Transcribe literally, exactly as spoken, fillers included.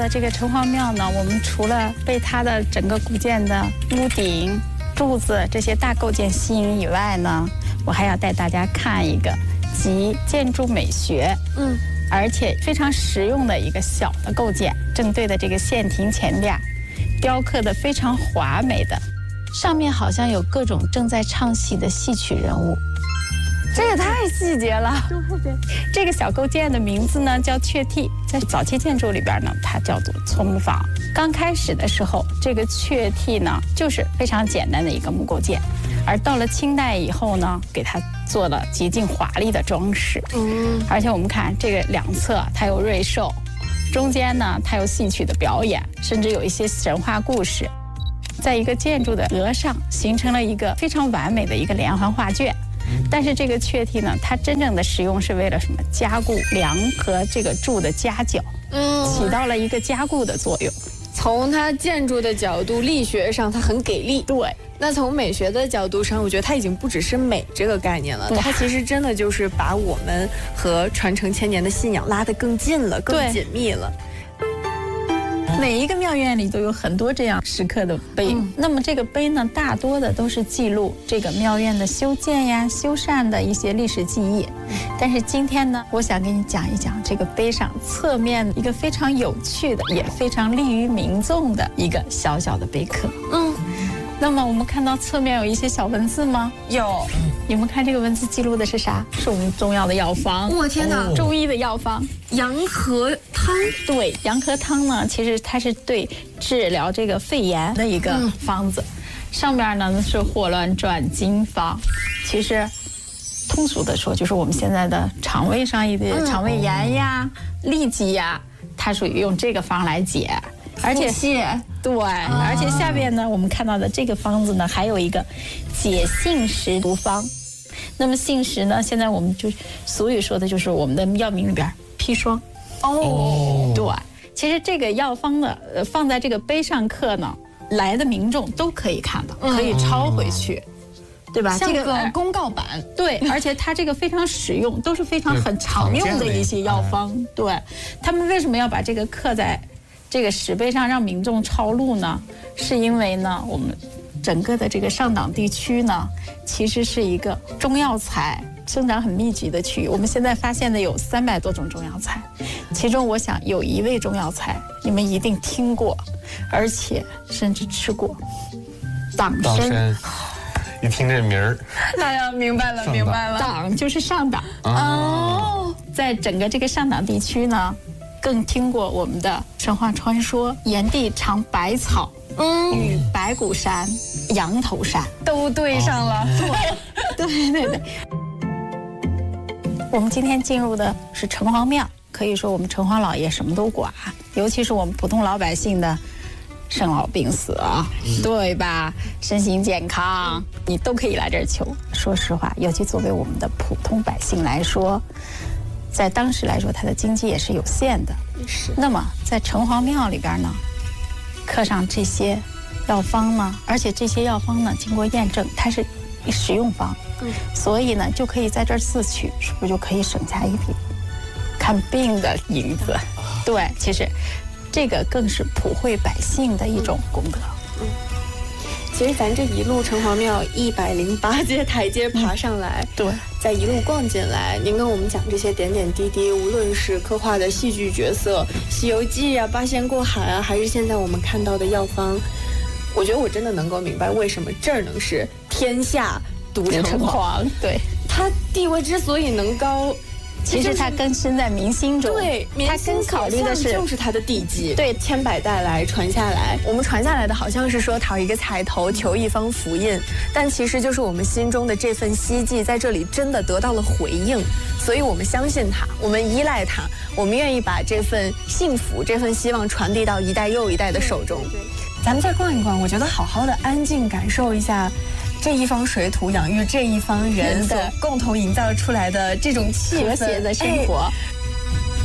的这个城隍庙呢，我们除了被它的整个古建的屋顶、柱子这些大构件吸引以外呢，我还要带大家看一个集建筑美学，嗯，而且非常实用的一个小的构件。正对的这个县亭前边，雕刻的非常华美的，上面好像有各种正在唱戏的戏曲人物。这也太细节了。对对，这个小构件的名字呢叫雀替，在早期建筑里边呢，它叫做葱房。刚开始的时候，这个雀替呢就是非常简单的一个木构件，而到了清代以后呢，给它做了极尽华丽的装饰。嗯，而且我们看这个两侧它有瑞兽，中间呢它有戏曲的表演，甚至有一些神话故事，在一个建筑的额上形成了一个非常完美的一个连环画卷。但是这个雀替呢，它真正的使用是为了什么？加固梁和这个柱的夹角，嗯，起到了一个加固的作用。 从它建筑的角度，力学上它很给力。 对， 那从美学的角度上，我觉得它已经不只是美这个概念了，它其实真的就是把我们和传承千年的信仰拉得更近了，更紧密了。 每一个庙院里都有很多这样石刻的碑，嗯、那么这个碑呢，大多的都是记录这个庙院的修建呀、修缮的一些历史记忆。但是今天呢，我想给你讲一讲这个碑上侧面一个非常有趣的，也非常利于民众的一个小小的碑刻。嗯。那么我们看到侧面有一些小文字吗？ 有。 你们看这个文字记录的是啥？是我们中药的药方。 我天哪！ 中医的药方， 洋河汤。 对，洋河汤呢，其实它是对治疗这个肺炎的一个方子。嗯、上面呢是霍乱转经方，其实通俗的说，就是我们现在的肠胃上一点肠胃炎呀、嗯、痢疾呀，它属于用这个方来解。而且对，而且下面呢，我们看到的这个方子呢，还有一个解杏石毒方。那么杏石呢，现在我们就俗语说的就是我们的药名里边砒霜。哦，对，其实这个药方呢，呃，放在这个碑上刻呢，来的民众都可以看到，可以抄回去。对吧？ 像个公告板， 对，而且它这个非常实用，都是非常很常用的一些药方。对，他们为什么要把这个刻在这个石碑上让民众抄录呢？是因为呢，我们整个的这个上党地区呢，其实是一个中药材生长很密集的区域。我们现在发现的有三百多种中药材，其中我想有一味中药材你们一定听过，而且甚至吃过，党参。 一听这名儿， 哎呀，明白了，明白了， 党就是上党哦。在整个这个上党地区呢，更听过我们的神话传说，炎帝尝百草，嗯，与白骨山、羊头山都对上了。 对对对对。我们今天进入的是城隍庙，可以说我们城隍老爷什么都管，尤其是我们普通老百姓的生老病死啊，对吧？身心健康，你都可以来这儿求。说实话，尤其作为我们的普通百姓来说，在当时来说，它的经济也是有限的。是。那么在城隍庙里边呢，刻上这些药方呢，而且这些药方呢，经过验证，它是实用方，嗯，所以呢，就可以在这儿自取，是不是就可以省下一笔看病的银子？对，其实。这个更是普惠百姓的一种功德。嗯， 其实咱这一路城隍庙一百零八阶台阶爬上来，嗯、 对， 再一路逛进来，您跟我们讲这些点点滴滴，无论是刻画的戏剧角色《西游记》啊、八仙过海啊，还是现在我们看到的药方，我觉得我真的能够明白为什么这儿能是天下独城隍。 对， 它地位之所以能高。 其实它根深在民心中， 对， 它更考虑的是就是它的地基， 对， 千百代来传下来。我们传下来的好像是说讨一个彩头，求一方福印，但其实就是我们心中的这份希冀，在这里真的得到了回应，所以我们相信它，我们依赖它，我们愿意把这份幸福、这份希望传递到一代又一代的手中。对，咱们再逛一逛，我觉得好好的安静感受一下。这一方水土养育这一方人的共同营造出来的这种气氛， 和谐的生活。哎